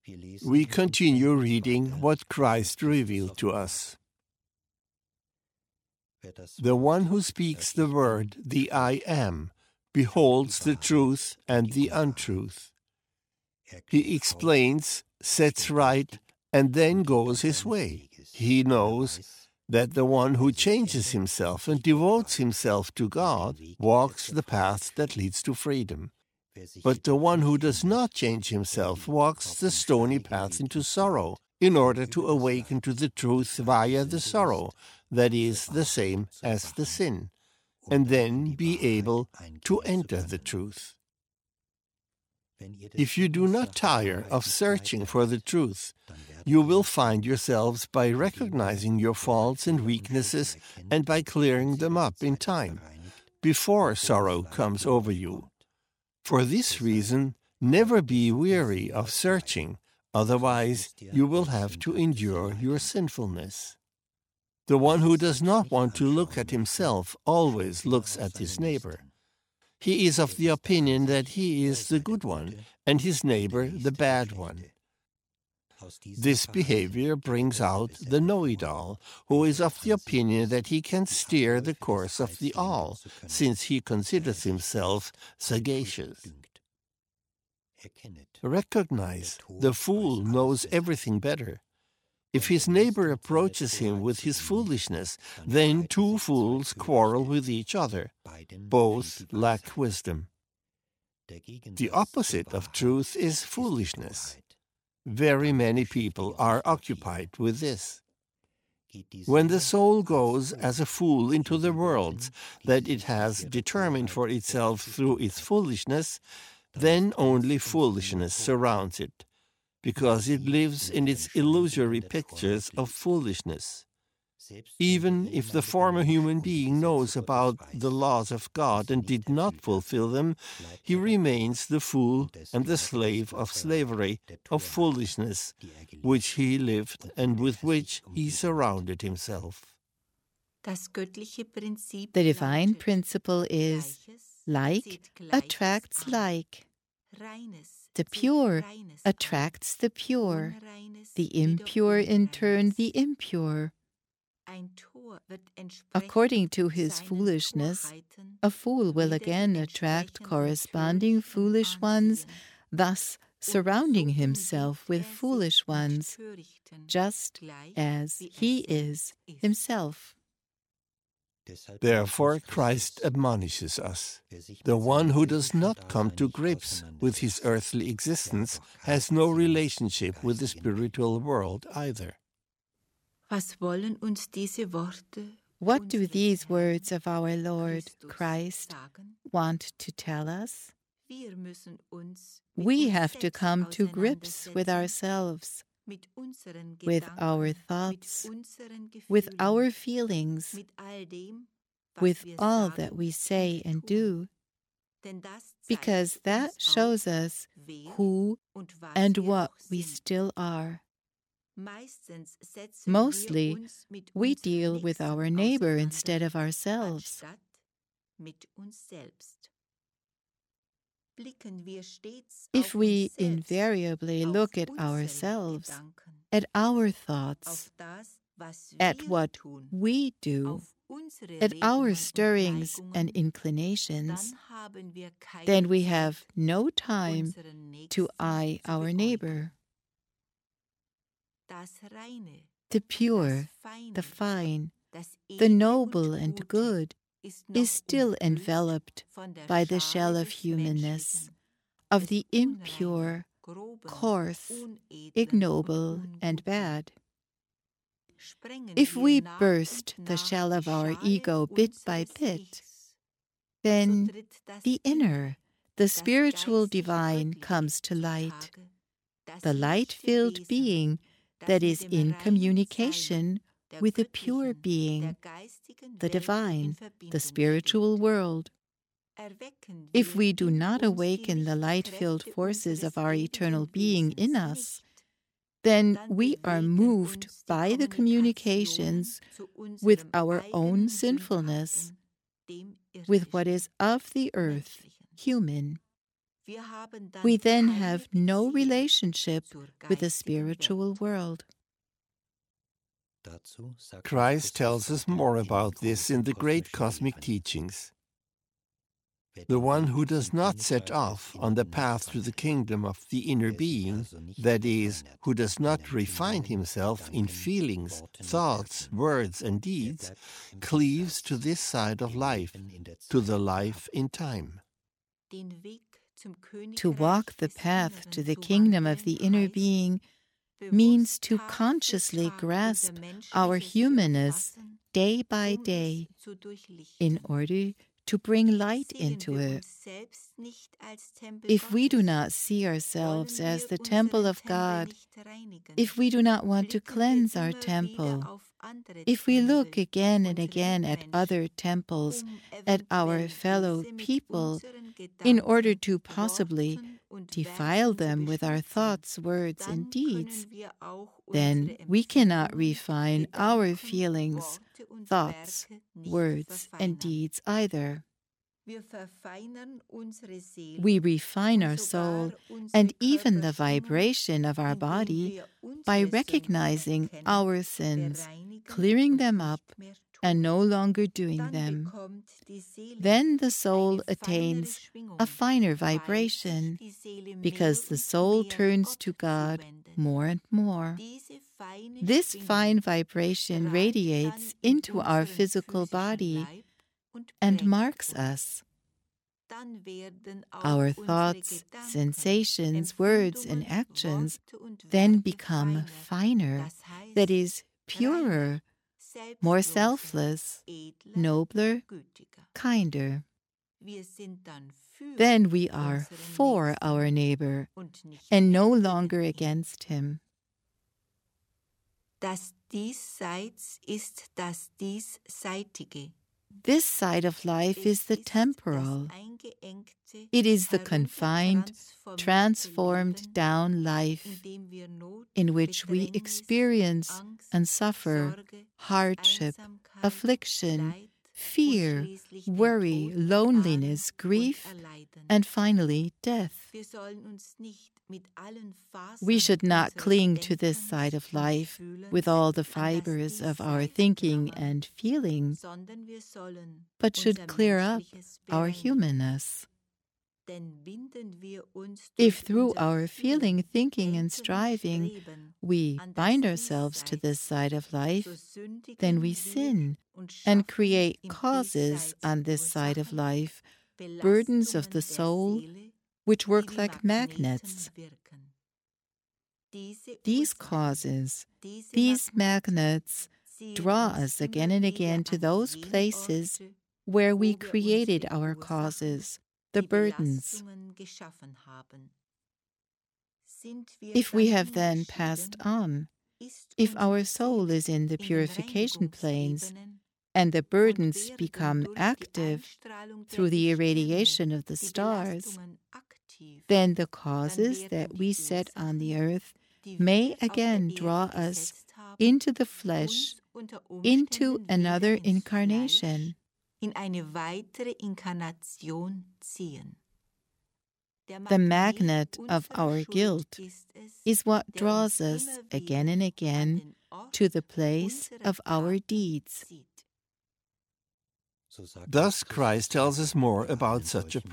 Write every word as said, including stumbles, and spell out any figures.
We continue reading what Christ revealed to us. The one who speaks the word, the I am, beholds the truth and the untruth. He explains, sets right, and then goes his way. He knows that the one who changes himself and devotes himself to God walks the path that leads to freedom. But the one who does not change himself walks the stony path into sorrow, in order to awaken to the truth via the sorrow, that is the same as the sin, and then be able to enter the truth. If you do not tire of searching for the truth, you will find yourselves by recognizing your faults and weaknesses and by clearing them up in time, before sorrow comes over you. For this reason, never be weary of searching, otherwise you will have to endure your sinfulness. The one who does not want to look at himself always looks at his neighbor. He is of the opinion that he is the good one, and his neighbor the bad one. This behavior brings out the know-it-all, who is of the opinion that he can steer the course of the all, since he considers himself sagacious. Recognize, the fool knows everything better. If his neighbor approaches him with his foolishness, then two fools quarrel with each other. Both lack wisdom. The opposite of truth is foolishness. Very many people are occupied with this. When the soul goes as a fool into the worlds that it has determined for itself through its foolishness, then only foolishness surrounds it, because it lives in its illusory pictures of foolishness. Even if the former human being knows about the laws of God and did not fulfill them, he remains the fool and the slave of slavery, of foolishness, which he lived and with which he surrounded himself. The divine principle is like attracts like. The pure attracts the pure, the impure in turn the impure. According to his foolishness, a fool will again attract corresponding foolish ones, thus surrounding himself with foolish ones, just as he is himself. Therefore Christ admonishes us. The one who does not come to grips with his earthly existence has no relationship with the spiritual world either. What do these words of our Lord Christ want to tell us? We have to come to grips with ourselves, with our thoughts, with our feelings, with all that we say and do, because that shows us who and what we still are. Mostly, we deal with our neighbor instead of ourselves. If we invariably look at ourselves, at our thoughts, at what we do, at our stirrings and inclinations, then we have no time to eye our neighbor. The pure, the fine, the noble and good is still enveloped by the shell of humanness, of the impure, coarse, ignoble, and bad. If we burst the shell of our ego bit by bit, then the inner, the spiritual divine comes to light, the light-filled being that is in communication with the pure being, the divine, the spiritual world. If we do not awaken the light-filled forces of our eternal being in us, then we are moved by the communications with our own sinfulness, with what is of the earth, human. We then have no relationship with the spiritual world. Christ tells us more about this in the great cosmic teachings. The one who does not set off on the path to the kingdom of the inner being, that is, who does not refine himself in feelings, thoughts, words, and deeds, cleaves to this side of life, to the life in time. To walk the path to the kingdom of the inner being means to consciously grasp our humanness day by day in order to bring light into it. If we do not see ourselves as the temple of God, if we do not want to cleanse our temple, if we look again and again at other temples, at our fellow people, in order to possibly defile them with our thoughts, words, and deeds, then we cannot refine our feelings, thoughts, words, and deeds either. We refine our soul and even the vibration of our body by recognizing our sins, clearing them up, and no longer doing them. Then the soul attains a finer vibration, because the soul turns to God more and more. This fine vibration radiates into our physical body and marks us. Our thoughts, sensations, words, and actions then become finer, that is, purer, more selfless, nobler, kinder. Then we are for our neighbor and no longer against him. Das Diesseits ist das Diesseitige. This side of life is the temporal. It is the confined, transformed down life in which we experience and suffer hardship, affliction, fear, worry, loneliness, grief, and finally death. We should not cling to this side of life with all the fibers of our thinking and feeling, but should clear up our humanness. If through our feeling, thinking, and striving we bind ourselves to this side of life, then we sin and create causes on this side of life, burdens of the soul, which work like magnets. These causes, these magnets, draw us again and again to those places where we created our causes, the burdens. If we have then passed on, if our soul is in the purification planes, and the burdens become active through the irradiation of the stars, then the causes that we set on the earth may again draw us into the flesh, into another incarnation. In eine weitere Inkarnation ziehen. The magnet of our guilt is what draws us again and again to the place of our deeds. Thus Christ tells us more about such a